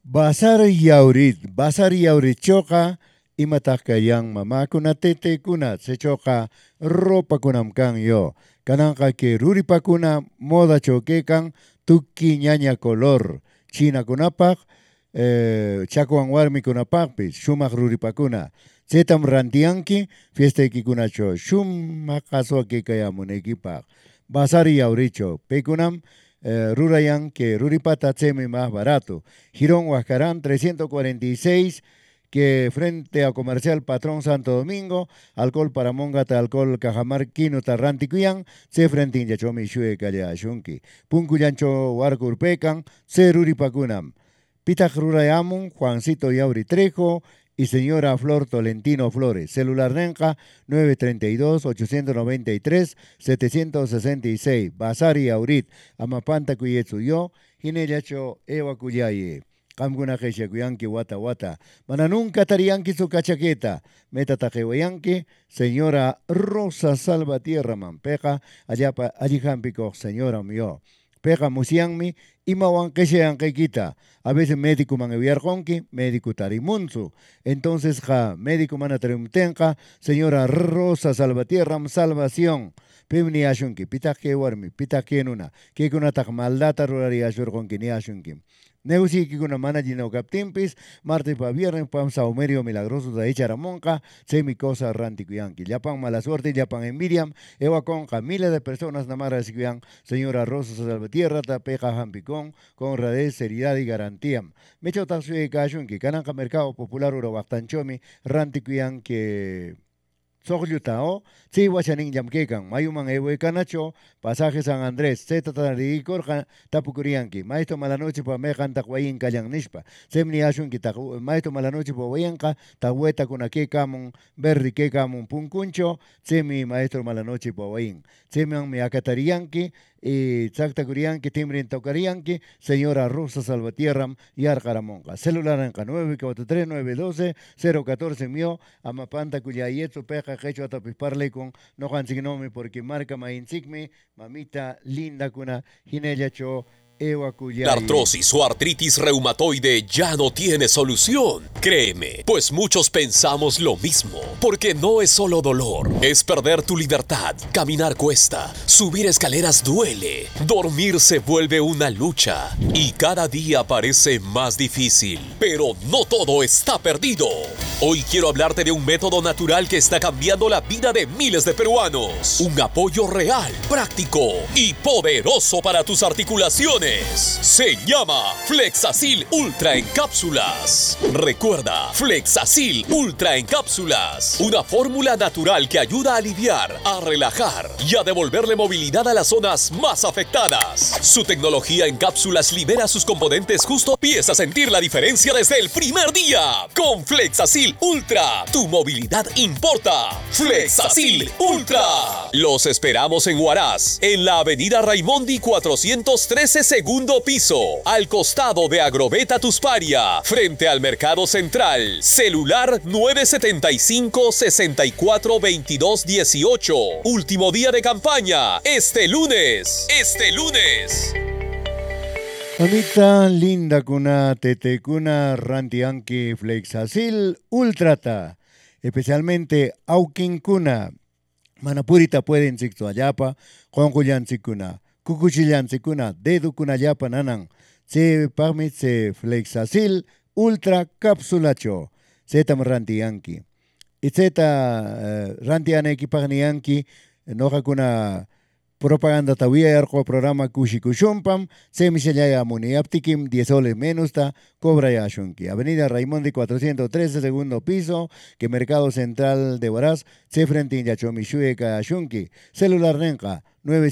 Basar yaurit choka, imatak kayang mama kuna tete kuna, se choka ropa kunam kang yo. Kanangka ke ruripa kuna moda choke kang tuki nyanya color. China kunapak, chakuan warmi kunapakpis, shumak ruripa kuna. Zetam rantianki, fiesta kikunacho, shumak kaswa ke kayamunekipak. Basari yauricho, pekunam Rurayan, que Ruripata Tseme más barato. Girón Huascarán 346, que frente a Comercial Patrón Santo Domingo, alcohol para Mongata, alcohol Cajamar, Quino, Tarranticuyan, se frente a Yachomi Shue Kaya Shunki. Puncuyancho Huarcurpecan, se Ruripacunam. Pitaj Rurayamun, Juancito Yauri Trejo, y señora Flor Tolentino Flores. Celular Renca 932-893-766. Basari Aurit. Amapanta Kuyetsuyo. Hineyacho Ewa Kuyaye. Kamguna Kesha Kuyanki Wata Wata. Mana nunca tarianki su cachaqueta. Meta Tajewayanki. Señora Rosa Salvatierra Mampeja. Allí Jampico, señora mío. Peja musianmi, imawan que sean que quita. A veces médico man eviarjonki, médico tarimunzu. Entonces, médico man atremtenka, señora Rosa Salvatierra, salvación. Pimni ashunki, pitake warmi, pitake nuna, que kuna tak maldata rurari ashurjonki ni ashunki. Neusi que kuna manajino captimpis, martes pa viernes pam saumerio milagroso da echaramonca, semi cosa ranticuyanki. Yapan mala suerte, yapan envidiam, ewa con miles de personas namara sikuyan, señora Rosa Salvatierra, tapeja jampicón, con honradez, seriedad y garantía. Mecho tasue kashunki, cananca mercado popular uro bastanchomi, ranticuyan que Soglutao, Chihuachanin Yamkekan, Mayuman Ewe Canacho, Pasaje San Andrés, Zeta Taricor, Tapukurianki, Maestro Malanoche pa Mejan Tacuayin Kayan Nishpa, Semni Ashun Kita, Maestro Malanoche pa Wayanka, Tahueta Kunake Kamun, Berri Kekamun Punkuncho, Semi Maestro Malanoche pa Wayin, Semian Miakatarianki, y Tzakta Kurianki, Timrin Tokarianki, señora Rosa Salvatierra y Arcaramonga. Celular en 943-912-014 mío, Amapanta Cuyayeto, Peja, Hecho Atapisparle con no Hansignomi, porque marca Mainsigmi, mamita linda cuna, Ginellacho. La artrosis o artritis reumatoide ya no tiene solución. Créeme, pues muchos pensamos lo mismo. Porque no es solo dolor, es perder tu libertad. Caminar cuesta, subir escaleras duele, dormir se vuelve una lucha y cada día parece más difícil. Pero no todo está perdido. Hoy quiero hablarte de un método natural que está cambiando la vida de miles de peruanos. Un apoyo real, práctico y poderoso para tus articulaciones. Se llama Flexacil Ultra en cápsulas. Recuerda, Flexacil Ultra en cápsulas. Una fórmula natural que ayuda a aliviar, a relajar y a devolverle movilidad a las zonas más afectadas. Su tecnología en cápsulas libera sus componentes justo. Empieza a sentir la diferencia desde el primer día. Con Flexacil Ultra, tu movilidad importa. Flexacil Ultra. Los esperamos en Huaraz, en la avenida Raimondi 413 segundo piso, al costado de Agrobeta Tusparia, frente al Mercado Central. Celular 975-642218. Último día de campaña, este lunes. Mamita linda kuna, tete kuna, rantianki Flexacil Ultrata. Especialmente Aukin kuna. Manapurita pueden sikto ayapa, Juan sikuna. Kukuchillantzikuna, dedu kunayapa nanan, se pamit se Flexacil Ultra Capsulacho, zetam rantianki. Y zeta rantianeki pagnianki, noja kuna propaganda tawia yarko programa kushikuchumpam, se miselaya muniaptikim, 10 soles menos ta, cobra yashunki. Avenida Raimondi 413, segundo piso, que Mercado Central de Huaraz, se frente in Yachomishue Kayashunki. Celular Renca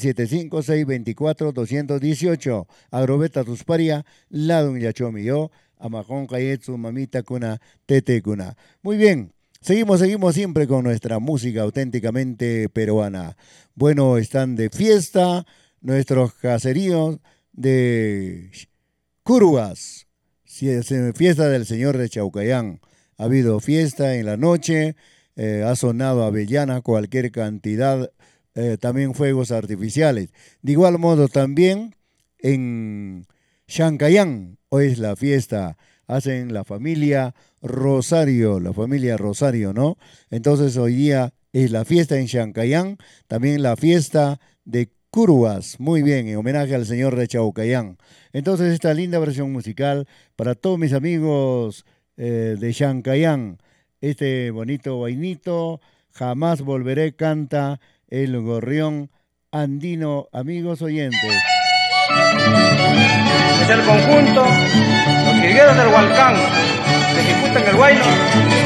975-624-218. Agrobeta Tusparia, lado un Yachomi yo, Amacón Kayetsu, mamita kuna, tete kuna. Muy bien. Seguimos siempre con nuestra música auténticamente peruana. Bueno, están de fiesta nuestros caseríos de Curuas, fiesta del Señor de Chaucayán. Ha habido fiesta en la noche, ha sonado avellana, cualquier cantidad, también fuegos artificiales. De igual modo también en Chancayán, hoy es la fiesta hacen la familia Rosario, ¿no? Entonces hoy día es la fiesta en Chancayán, también la fiesta de Curuas, muy bien, en homenaje al señor de Chaucayán. Entonces esta linda versión musical para todos mis amigos de Chancayán, este bonito vainito, Jamás Volveré, canta el gorrión andino, amigos oyentes. Es el conjunto, los jilgueros del Hualcán, que ejecutan el huayno